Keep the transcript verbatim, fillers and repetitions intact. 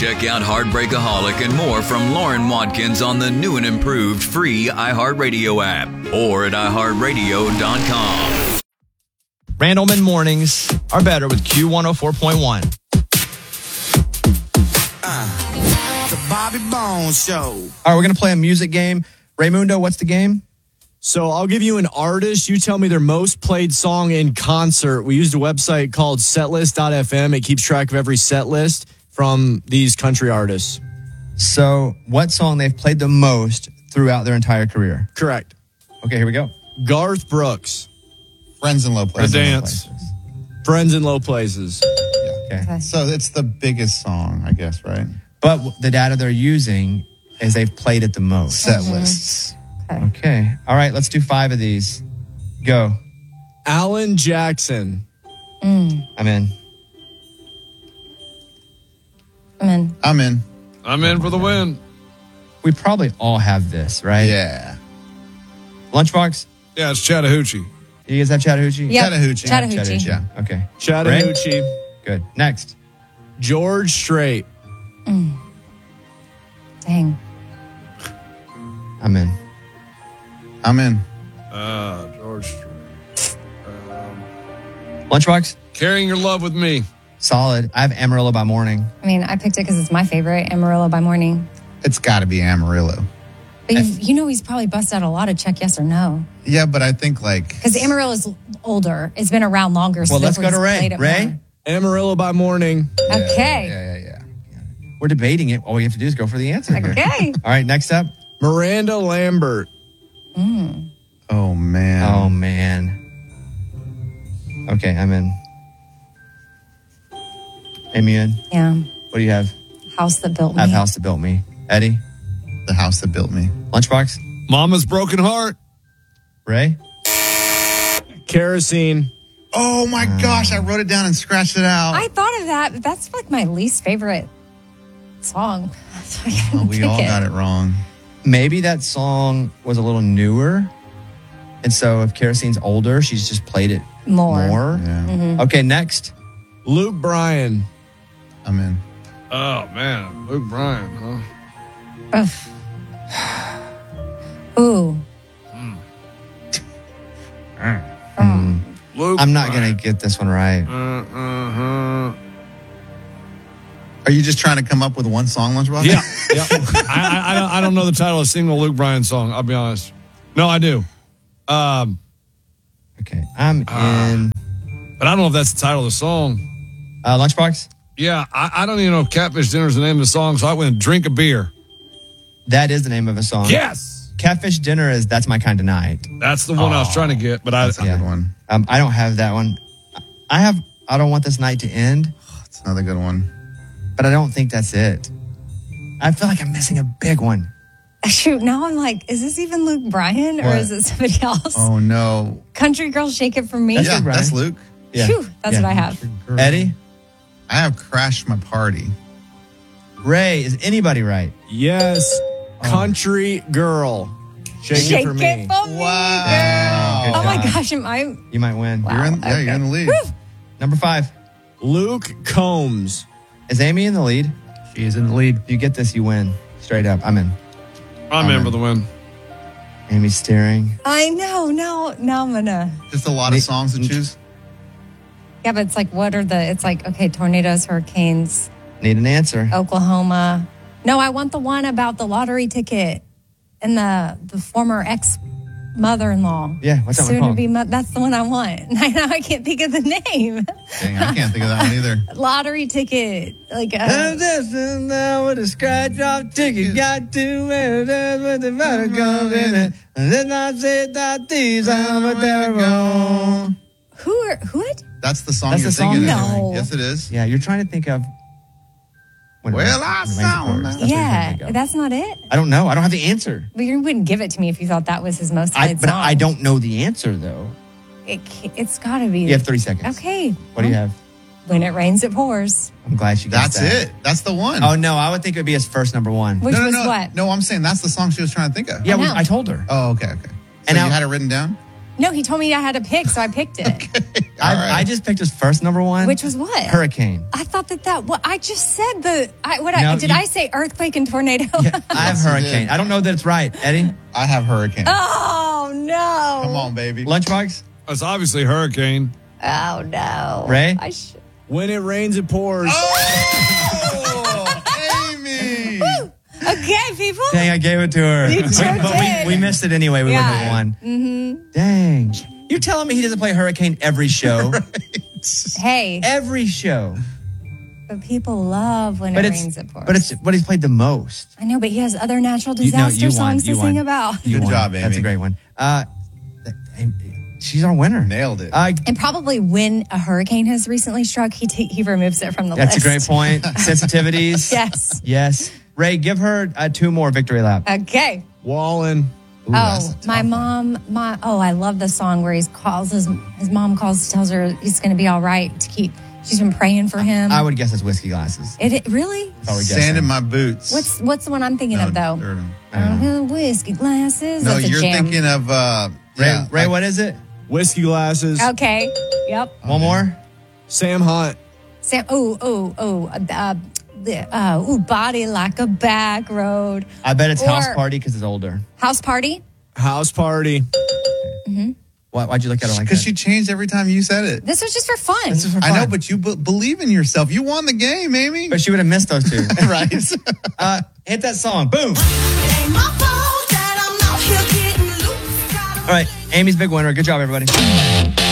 Check out Heartbreakaholic and more from Lauren Watkins on the new and improved free iHeartRadio app or at i heart radio dot com. Randleman mornings are better with Q one oh four point one. Uh, the Bobby Bones Show. All right, we're going to play a music game. Raymundo, what's the game? So I'll give you an artist. You tell me their most played song in concert. We used a website called setlist dot f m. It keeps track of every set list from these country artists. So what song they've played the most throughout their entire career? Correct. Okay, here we go. Garth Brooks. Friends in Low Places. The Dance. Friends in Low Places. Yeah. Okay. So it's the biggest song, I guess, right? But the data they're using is they've played it the most. Set mm-hmm. lists. Okay. okay. All right, let's do five of these. Go. Alan Jackson. Mm. I'm in. I'm in. I'm in. I'm in for the win. We probably all have this, right? Yeah. Lunchbox? Yeah, it's Chattahoochee. You guys have Chattahoochee? Yep. Chattahoochee. Chattahoochee. Chattahoochee. Yeah. Okay. Chattahoochee. Ray? Good. Next. George Strait. Mm. Dang. I'm in. I'm in. Uh, George Strait. Um, Lunchbox? Carrying Your Love With Me. Solid. I have Amarillo by Morning. I mean, I picked it because it's my favorite, Amarillo by Morning. It's got to be Amarillo. But you, you know he's probably busted out a lot of Check Yes or No. Yeah, but I think like... Because Amarillo's older. It's been around longer. So well, let's go to Ray. Ray? More. Amarillo by Morning. Yeah, okay. Yeah, yeah, yeah. We're debating it. All we have to do is go for the answer. Okay. All right, next up. Miranda Lambert. Mm. Oh, man. Oh, man. Okay, I'm in. Amy, in? Yeah. What do you have? House That Built Me. I have House That Built Me. Eddie? The House That Built Me. Lunchbox? Mama's Broken Heart. Ray? Kerosene. Oh, my uh, gosh. I wrote it down and scratched it out. I thought of that, but that's like my least favorite song. So oh, we all it. got it wrong. Maybe that song was a little newer. And so if Kerosene's older, she's just played it more. more. Yeah. Mm-hmm. Okay, next. Luke Bryan. I'm in. Oh, man. Luke Bryan, huh? Ooh. Mm. Mm. Luke I'm not Bryan. going to get this one right. Uh, uh-huh. Are you just trying to come up with one song, Lunchbox? Yeah. yeah. I, I, I, don't, I don't know the title of a single Luke Bryan song, I'll be honest. No, I do. Um, okay, I'm uh, in. But I don't know if that's the title of the song. Uh, Lunchbox? Yeah, I, I don't even know if Catfish Dinner is the name of the song, so I went Drink a Beer. That is the name of a song. Yes! Catfish Dinner is That's My Kind of Night. That's the one oh, I was trying to get, but I... That's a yeah. good one. Um, I don't have that one. I have I Don't Want This Night to End. It's another good one. But I don't think that's it. I feel like I'm missing a big one. Shoot, now I'm like, is this even Luke Bryan or what? is it somebody else? Oh, no. Country Girl, Shake It For Me. That's yeah, Luke that's Luke. Yeah. Whew, that's yeah. what I have. Eddie? I have Crash My Party. Ray, is anybody right? Yes. Oh. Country Girl. Shake, Shake It For Me. It For Me. Wow. Oh, my gosh, am I... You might win. Wow. You're in, yeah, okay. you're in the lead. Whew. Number five. Luke Combs. Is Amy in the lead? She is in the lead. If you get this, you win. Straight up. I'm in. I'm, I'm in for the win. Amy's staring. I know. Now, now I'm gonna. Just a lot of songs to choose. Yeah, but it's like, what are the? It's like, okay, tornadoes, hurricanes. Need an answer. Oklahoma. No, I want the one about the lottery ticket and the the former ex mother-in-law. Yeah, what's that Soon one to be. called? Mo- that's the one I want. I know I can't think of the name. Dang, I can't think of that one either. Lottery ticket, like. Uh, I'm just in there with a scratch off ticket. Got to wear it with the better comes in it. And then I said that these are what they're wrong. who are who? It? That's the song That's you're the song? thinking No. of. Yes, it is. Yeah, you're trying to think of. When it Well, rains- I when it rains, it sound pours. that. That's what you're trying Yeah, to think of. that's not it. I don't know. I don't have the answer. But you wouldn't give it to me if you thought that was his most I, played but song. I don't know the answer, though. It, ca- it's got to be. You have thirty seconds. Okay. What do you have? When it rains, it pours. I'm glad she guessed That's that. it. That's the one. Oh, no. I would think it would be his first number one. Which no, no, was no. what? No, I'm saying that's the song she was trying to think of. Yeah, I we- know. I told her. Oh, okay, okay. So And you now- had it written down? No, he told me I had to pick, so I picked it. I, right. I just picked his first number one. Which was what? Hurricane. I thought that that. Well, I just said the. I, what No, I did you- I say? Earthquake and tornado. Yeah, I have Yes, you hurricane. did. I don't know that it's right. Eddie? I have hurricane. Oh no! Come on, baby. Lunchbox? It's obviously hurricane. Oh no! Ray? I sh- When it rains, it pours. Oh, Amy. okay, people. Dang, I gave it to her. You sure but did. we, we missed it anyway. We Yeah. wouldn't have won. Mm-hmm. Dang. You're telling me he doesn't play Hurricane every show? Hey, Every show. but people love when But it it's rains. It pours. but it's what he's played the most. I know, but he has other natural You- no, disaster you won. songs You to won. sing about. You Good won. job, That's Amy. a great one. Uh, she's our winner. Nailed it. Uh, And probably when a hurricane has recently struck, he ta- he removes it from the that's a list. great point. Sensitivities. Yes. Yes. Ray, give her uh, two more victory lap. Okay. Wallen. that's oh, a tough my one. mom, my oh, I love the song where he calls his his mom calls, tells her he's going to be all right to keep. She's been praying for him. I would guess it's whiskey glasses. It, it really? If I would guess Sand it. in my boots. What's what's the one I'm thinking No, of though? dirt 'em. Uh, whiskey glasses. No, That's a you're jam. thinking of uh, Ray, yeah, Ray like- what is it? Whiskey glasses. Okay. Yep. One more? Sam Hunt. Sam. Oh oh oh. Uh, the, uh, ooh, body like a back road. I bet it's House Or- Party because it's older. House party. House party. Why, why'd you look at her like that? Because she changed every time you said it. This was just for fun. This is for I know, fun. but you b- believe in yourself. You won the game, Amy. But she would have missed those two. right. uh, hit that song. Boom. All right. Amy's big winner. Good job, everybody.